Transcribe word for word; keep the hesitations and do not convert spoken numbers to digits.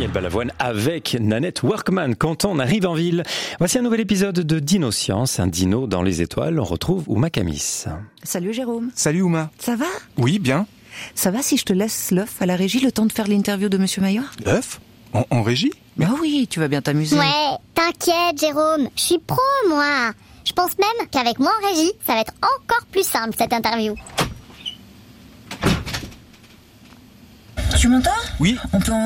Daniel Balavoine avec Nanette Workman quand on arrive en ville. Voici un nouvel épisode de Dino Science, un dino dans les étoiles. On retrouve Ouma Camis. Salut Jérôme. Salut Ouma. Ça va ? Oui, bien. Ça va si je te laisse l'œuf à la régie le temps de faire l'interview de Monsieur Maillard ? L'œuf ? en, en régie ? Mais... Bah oui, tu vas bien t'amuser. Ouais, t'inquiète Jérôme, je suis pro moi. Je pense même qu'avec moi en régie, ça va être encore plus simple cette interview. Tu m'entends ? Oui. On peut enregistrer ?